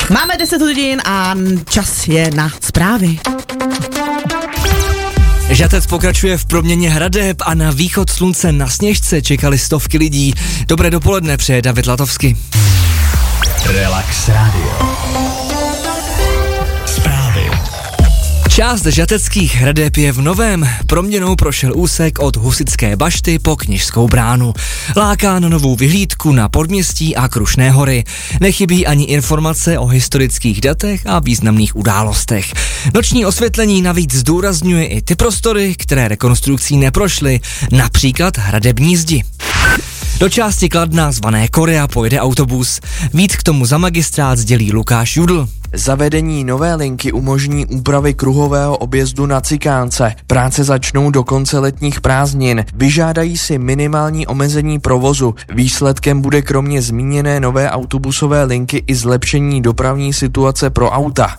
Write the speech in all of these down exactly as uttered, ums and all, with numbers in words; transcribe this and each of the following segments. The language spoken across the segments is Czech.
Máme deset hodin a čas je na zprávy. Žatec pokračuje v proměně hradeb a na východ slunce na Sněžce čekali stovky lidí. Dobré dopoledne, přeje David Latovský. Relax Radio. Zprávy. Část žateckých hradeb je v novém. Proměnou prošel úsek od Husitské bašty po Kněžskou bránu. Láká na novou vyhlídku na Podměstí a Krušné hory. Nechybí ani informace o historických datech a významných událostech. Noční osvětlení navíc zdůrazňuje i ty prostory, které rekonstrukcí neprošly, například hradební zdi. Do části Kladna zvané Korea pojede autobus. Víc k tomu za magistrát sdělí Lukáš Judl. Zavedení nové linky umožní úpravy kruhového objezdu na Cikánce. Práce začnou do konce letních prázdnin. Vyžádají si minimální omezení provozu. Výsledkem bude kromě zmíněné nové autobusové linky i zlepšení dopravní situace pro auta.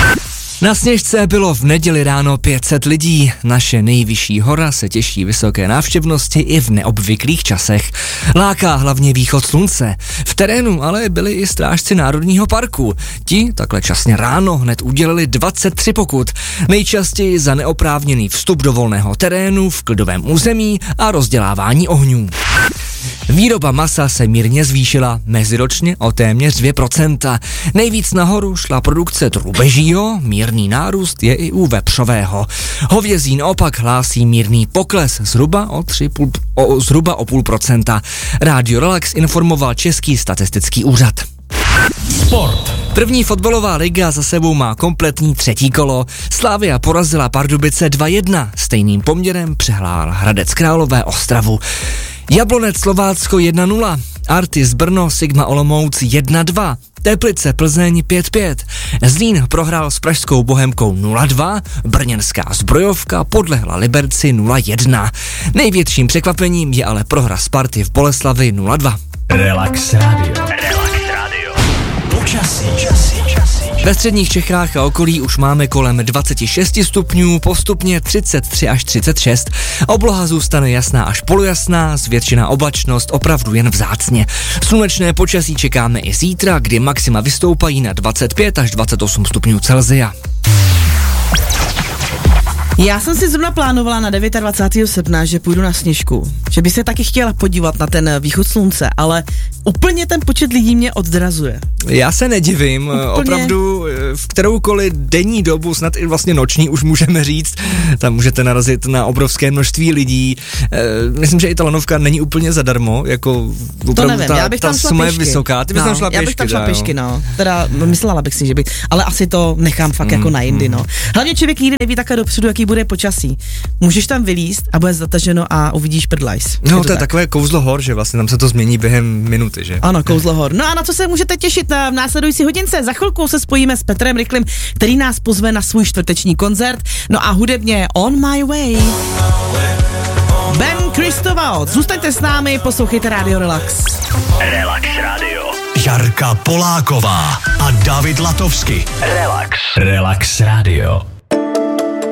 Na Sněžce bylo v neděli ráno pět set lidí. Naše nejvyšší hora se těší vysoké návštěvnosti i v neobvyklých časech. Láká hlavně východ slunce. V terénu ale byli i strážci Národního parku. Ti takhle časně ráno hned udělili dvacet tři pokut. Nejčastěji za neoprávněný vstup do volného terénu v klidovém území a rozdělávání ohňů. Výroba masa se mírně zvýšila, meziročně o téměř dvě procenta. Nejvíc nahoru šla produkce drůbežího, mírný nárůst je i u vepřového. Hovězí naopak hlásí mírný pokles, zhruba o, tři, o, zhruba o půl procenta. Rádio Relax informoval Český statistický úřad. Sport. První fotbalová liga za sebou má kompletní třetí kolo. Slavia porazila Pardubice dva jedna, stejným poměrem přehlál Hradec Králové Ostravu. Jablonec Slovácko jedna nula, Artis Brno Sigma Olomouc jedna dva, Teplice Plzeň pět pět, Zlín prohrál s pražskou Bohemkou nula dva, brněnská Zbrojovka podlehla Liberci nula jedna. Největším překvapením je ale prohra Sparty v Boleslavi nula dva. Relax Radio. Relax Radio. Počasí. Ve středních Čechách a okolí už máme kolem dvacet šest stupňů, postupně třicet tři až třicet šest. Obloha zůstane jasná až polojasná, zvětšená oblačnost opravdu jen vzácně. Slunečné počasí čekáme i zítra, kdy maxima vystoupají na dvacet pět až dvacet osm stupňů Celsia. Já jsem si zrovna plánovala na dvacátého devátého srpna, že půjdu na Sněžku, že by se taky chtěla podívat na ten východ slunce, ale úplně ten počet lidí mě oddrazuje. Já se nedivím, úplně. Opravdu v kteroukoliv denní dobu, snad i vlastně noční už můžeme říct, tam můžete narazit na obrovské množství lidí. E, myslím, že i ta lanovka není úplně zadarmo, jako to nevím, ta, já bych tam šla pěšky. Vysoká. Ty bys no, tam šla já bych pěšky, tam šla pěšky, no. Teda myslela bych si, že bych, ale asi to nechám fakt mm, jako na jindy, mm. no. Hlavně člověk nikdy neví takhle dopředu, jaký bude počasí. Můžeš tam vylízt a bude zataženo a uvidíš prdlajs. No, je to, to je tak. Takové kouzlo hor, že vlastně tam se to změní během minuty, že? Ano, kouzlo hor. No a na co se můžete těšit na v následující hodince? Za chvilku se spojíme s Petrem Rychlym, který nás pozve na svůj čtvrteční koncert. No a hudebně On My Way. Ben Christoval. Zůstaňte s námi, poslouchejte Radio Relax. Relax Radio. Jarka Poláková a David Latovský. Relax. Relax Radio.